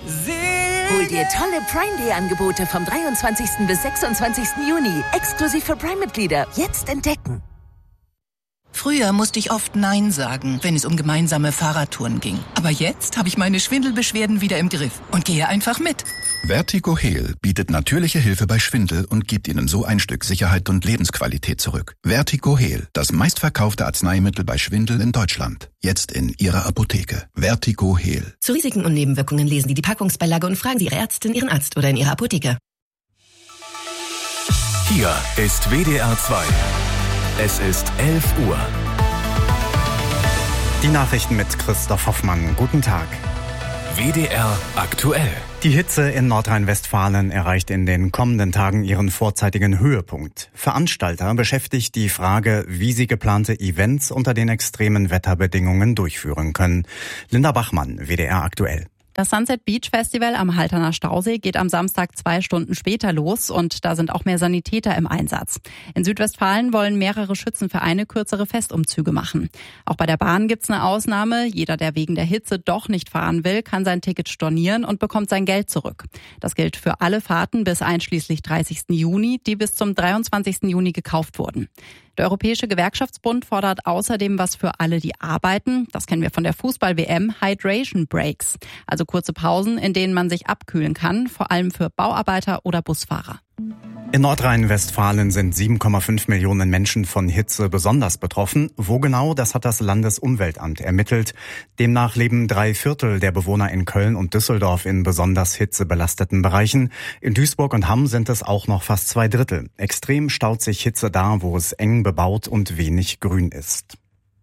Hol dir tolle Prime Day Angebote vom 23. bis 26. Juni. Exklusiv für Prime-Mitglieder. Jetzt entdecken. Früher musste ich oft Nein sagen, wenn es um gemeinsame Fahrradtouren ging. Aber jetzt habe ich meine Schwindelbeschwerden wieder im Griff und gehe einfach mit. Vertigo Heal bietet natürliche Hilfe bei Schwindel und gibt Ihnen so ein Stück Sicherheit und Lebensqualität zurück. Vertigo Heal, das meistverkaufte Arzneimittel bei Schwindel in Deutschland. Jetzt in Ihrer Apotheke. Vertigo Heal. Zu Risiken und Nebenwirkungen lesen Sie die Packungsbeilage und fragen Sie Ihre Ärztin, Ihren Arzt oder in Ihrer Apotheke. Hier ist WDR 2. Es ist 11 Uhr. Die Nachrichten mit Christoph Hoffmann. Guten Tag. WDR aktuell. Die Hitze in Nordrhein-Westfalen erreicht in den kommenden Tagen ihren vorzeitigen Höhepunkt. Veranstalter beschäftigt die Frage, wie sie geplante Events unter den extremen Wetterbedingungen durchführen können. Linda Bachmann, WDR aktuell. Das Sunset Beach Festival am Halterner Stausee geht am Samstag 2 Stunden später los und da sind auch mehr Sanitäter im Einsatz. In Südwestfalen wollen mehrere Schützenvereine kürzere Festumzüge machen. Auch bei der Bahn gibt's eine Ausnahme. Jeder, der wegen der Hitze doch nicht fahren will, kann sein Ticket stornieren und bekommt sein Geld zurück. Das gilt für alle Fahrten bis einschließlich 30. Juni, die bis zum 23. Juni gekauft wurden. Der Europäische Gewerkschaftsbund fordert außerdem was für alle, die arbeiten. Das kennen wir von der Fußball-WM, Hydration Breaks. Also kurze Pausen, in denen man sich abkühlen kann, vor allem für Bauarbeiter oder Busfahrer. In Nordrhein-Westfalen sind 7,5 Millionen Menschen von Hitze besonders betroffen. Wo genau, das hat das Landesumweltamt ermittelt. Demnach leben 3/4 der Bewohner in Köln und Düsseldorf in besonders hitzebelasteten Bereichen. In Duisburg und Hamm sind es auch noch fast 2/3. Extrem staut sich Hitze da, wo es eng bebaut und wenig Grün ist.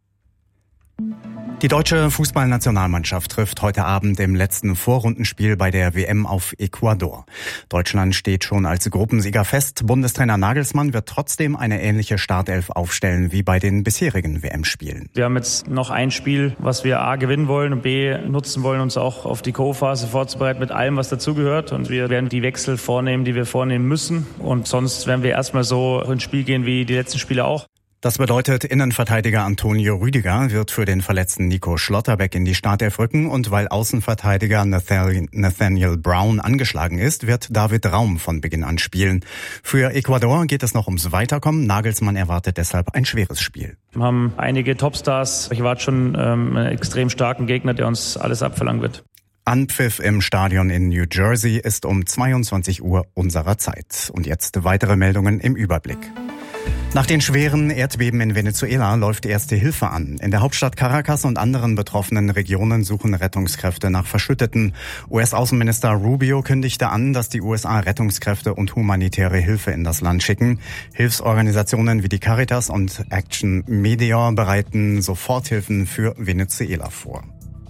Die deutsche Fußballnationalmannschaft trifft heute Abend im letzten Vorrundenspiel bei der WM auf Ecuador. Deutschland steht schon als Gruppensieger fest. Bundestrainer Nagelsmann wird trotzdem eine ähnliche Startelf aufstellen wie bei den bisherigen WM-Spielen. Wir haben jetzt noch ein Spiel, was wir A gewinnen wollen und B nutzen wollen, uns auch auf die Co-Phase vorzubereiten mit allem, was dazugehört. Und wir werden die Wechsel vornehmen, die wir vornehmen müssen. Und sonst werden wir erstmal so ins Spiel gehen wie die letzten Spiele auch. Das bedeutet, Innenverteidiger Antonio Rüdiger wird für den verletzten Nico Schlotterbeck in die Startelf rücken und weil Außenverteidiger Nathaniel Brown angeschlagen ist, wird David Raum von Beginn an spielen. Für Ecuador geht es noch ums Weiterkommen. Nagelsmann erwartet deshalb ein schweres Spiel. Wir haben einige Topstars. Ich erwarte schon einen extrem starken Gegner, der uns alles abverlangen wird. Anpfiff im Stadion in New Jersey ist um 22 Uhr unserer Zeit. Und jetzt weitere Meldungen im Überblick. Nach den schweren Erdbeben in Venezuela läuft Erste Hilfe an. In der Hauptstadt Caracas und anderen betroffenen Regionen suchen Rettungskräfte nach Verschütteten. US-Außenminister Rubio kündigte an, dass die USA Rettungskräfte und humanitäre Hilfe in das Land schicken. Hilfsorganisationen wie die Caritas und Action Media bereiten Soforthilfen für Venezuela vor.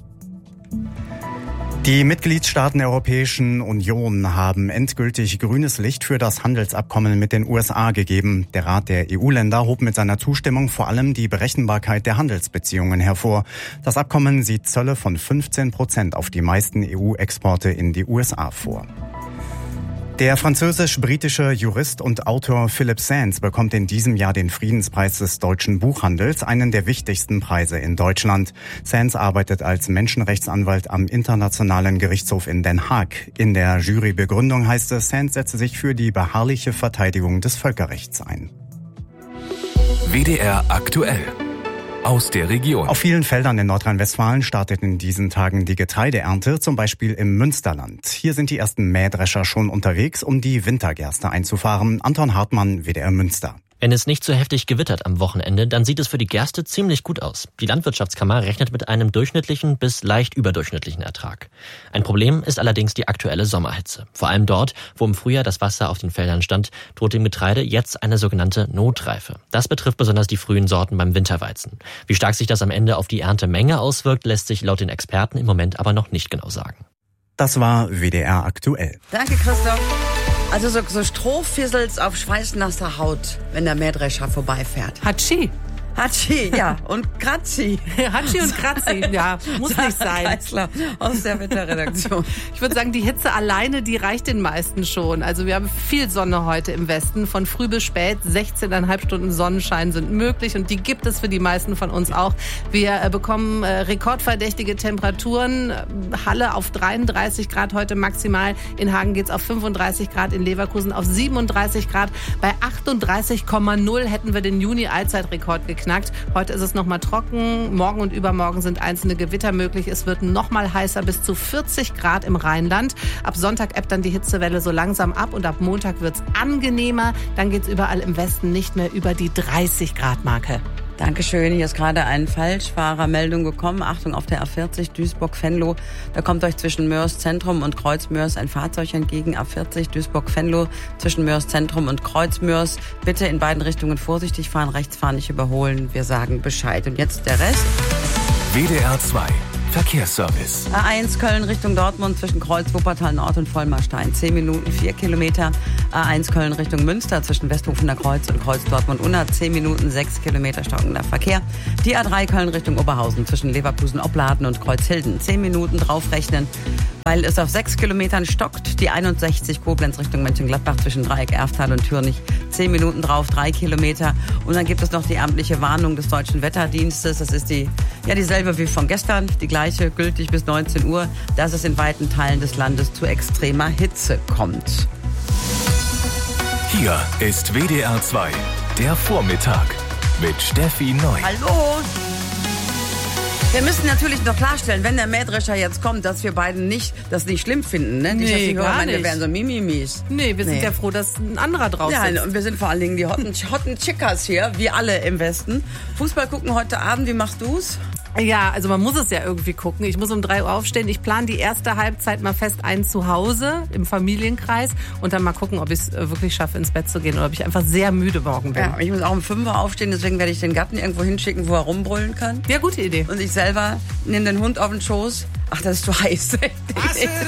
Die Mitgliedstaaten der Europäischen Union haben endgültig grünes Licht für das Handelsabkommen mit den USA gegeben. Der Rat der EU-Länder hob mit seiner Zustimmung vor allem die Berechenbarkeit der Handelsbeziehungen hervor. Das Abkommen sieht Zölle von 15% auf die meisten EU-Exporte in die USA vor. Der französisch-britische Jurist und Autor Philip Sands bekommt in diesem Jahr den Friedenspreis des deutschen Buchhandels, einen der wichtigsten Preise in Deutschland. Sands arbeitet als Menschenrechtsanwalt am Internationalen Gerichtshof in Den Haag. In der Jurybegründung heißt es, Sands setze sich für die beharrliche Verteidigung des Völkerrechts ein. WDR aktuell. Aus der Region. Auf vielen Feldern in Nordrhein-Westfalen startet in diesen Tagen die Getreideernte, zum Beispiel im Münsterland. Hier sind die ersten Mähdrescher schon unterwegs, um die Wintergerste einzufahren. Anton Hartmann, WDR Münster. Wenn es nicht so heftig gewittert am Wochenende, dann sieht es für die Gerste ziemlich gut aus. Die Landwirtschaftskammer rechnet mit einem durchschnittlichen bis leicht überdurchschnittlichen Ertrag. Ein Problem ist allerdings die aktuelle Sommerhitze. Vor allem dort, wo im Frühjahr das Wasser auf den Feldern stand, droht dem Getreide jetzt eine sogenannte Notreife. Das betrifft besonders die frühen Sorten beim Winterweizen. Wie stark sich das am Ende auf die Erntemenge auswirkt, lässt sich laut den Experten im Moment aber noch nicht genau sagen. Das war WDR aktuell. Danke, Christoph. Also so Strohfissels auf schweißnasser Haut, wenn der Mähdrescher vorbeifährt. Hatschi. Hatschi, ja, und Kratzi. Hatschi und Kratzi, ja, muss nicht sein. Kreisler aus der Wetterredaktion. Ich würde sagen, die Hitze alleine, die reicht den meisten schon. Also wir haben viel Sonne heute im Westen, von früh bis spät. 16,5 Stunden Sonnenschein sind möglich und die gibt es für die meisten von uns auch. Wir bekommen rekordverdächtige Temperaturen. Halle auf 33 Grad heute maximal. In Hagen geht's auf 35 Grad, in Leverkusen auf 37 Grad. Bei 38,0 hätten wir den Juni-Allzeitrekord geknackt. Heute ist es nochmal trocken. Morgen und übermorgen sind einzelne Gewitter möglich. Es wird nochmal heißer, bis zu 40 Grad im Rheinland. Ab Sonntag ebbt dann die Hitzewelle so langsam ab und ab Montag wird's angenehmer. Dann geht's überall im Westen nicht mehr über die 30 Grad Marke. Dankeschön. Hier ist gerade eine Falschfahrermeldung gekommen. Achtung, auf der A40 Duisburg-Venlo. Da kommt euch zwischen Mörs Zentrum und Kreuzmörs ein Fahrzeug entgegen. A40 Duisburg-Venlo zwischen Mörs Zentrum und Kreuzmörs. Bitte in beiden Richtungen vorsichtig fahren, rechts fahren, nicht überholen. Wir sagen Bescheid. Und jetzt der Rest. WDR 2 Verkehrsservice. A1 Köln Richtung Dortmund zwischen Kreuz Wuppertal Nord und Vollmarstein 10 Minuten 4 Kilometer. A1 Köln Richtung Münster zwischen Westhofener Kreuz und Kreuz Dortmund Unna 10 Minuten 6 Kilometer stockender Verkehr. Die A3 Köln Richtung Oberhausen zwischen Leverkusen Opladen und Kreuzhilden 10 Minuten draufrechnen, weil es auf 6 Kilometern stockt. Die 61 Koblenz Richtung Mönchengladbach zwischen Dreieck Erftal und Thürnich 10 Minuten drauf, 3 Kilometer. Und dann gibt es noch die amtliche Warnung des Deutschen Wetterdienstes. Das ist dieselbe wie von gestern, die gleiche, gültig bis 19 Uhr, dass es in weiten Teilen des Landes zu extremer Hitze kommt. Hier ist WDR 2, der Vormittag mit Steffi Neu. Hallo! Wir müssen natürlich noch klarstellen, wenn der Mähdrescher jetzt kommt, dass wir beiden das nicht schlimm finden. Ne? Nicht, dass die Hörer meinen, wir wären so Mimimis. Nee, wir sind ja froh, dass ein anderer draußen ist. Ja, und wir sind vor allen Dingen die hotten Chickers hier, wie alle im Westen. Fußball gucken heute Abend, wie machst du's? Ja, also man muss es ja irgendwie gucken. Ich muss um 3 Uhr aufstehen. Ich plane die erste Halbzeit mal fest ein zu Hause im Familienkreis und dann mal gucken, ob ich es wirklich schaffe, ins Bett zu gehen oder ob ich einfach sehr müde morgen bin. Ja, ich muss auch um 5 Uhr aufstehen, deswegen werde ich den Gatten irgendwo hinschicken, wo er rumbrüllen kann. Ja, gute Idee. Und ich selber nehme den Hund auf den Schoß. Ach, das ist zu heiß.